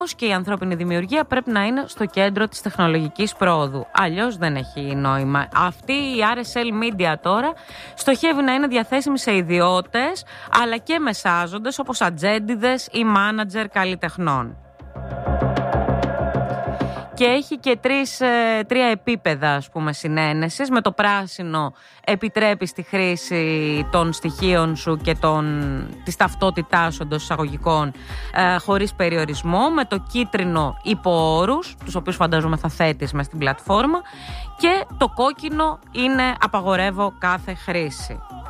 και η ανθρώπινη δημιουργία πρέπει να είναι στο κέντρο της τεχνολογικής πρόοδου. Αλλιώς δεν έχει νόημα. Αυτή η RSL Media τώρα στοχεύει να είναι διαθέσιμη σε ιδιώτες αλλά και μεσάζοντες όπως ατζέντιδες ή μάνατζερ καλλιτεχνών. Και έχει και τρία επίπεδα, ας πούμε, συνένεσης. Με το πράσινο επιτρέπεις τη χρήση των στοιχείων σου και της ταυτότητάς σου εντός εισαγωγικών χωρίς περιορισμό. Με το κίτρινο υπό όρους, τους οποίους φαντάζομαι θα θέτεις μες στην πλατφόρμα. Και το κόκκινο είναι απαγορεύω κάθε χρήση.